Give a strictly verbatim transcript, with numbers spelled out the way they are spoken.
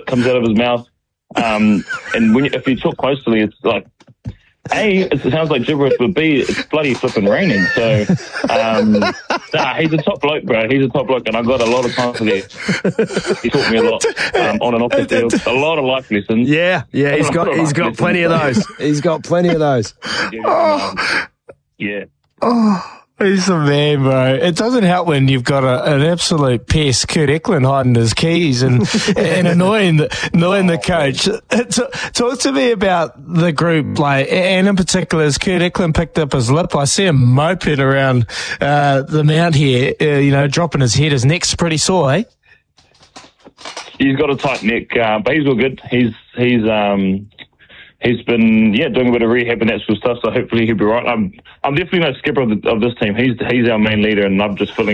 that comes out of his mouth. Um, and when you, if you talk closely, it's like, A, it sounds like gibberish, but B, it's bloody flipping raining. So, um, nah, he's a top bloke, bro. He's a top bloke, and I've got a lot of time for this. He taught me a lot um, on and off the field. A lot of life lessons. Yeah, yeah, he's got he's got plenty of those. He's got plenty of those. Oh. Yeah. Oh. He's the man, bro. It doesn't help when you've got a, an absolute pest, Kurt Eklund, hiding his keys and, and annoying the, annoying the coach. Talk to me about the group, like, and in particular, as Kurt Eklund picked up his lip, I see him moping around uh, the mount here, uh, you know, dropping his head. His neck's pretty sore, eh? He's got a tight neck, uh, but he's all good. He's he's um. He's been, yeah, doing a bit of rehab and that sort of stuff, so hopefully he'll be right. I'm, I'm definitely no skipper of, the, of this team. He's he's our main leader, and I'm just filling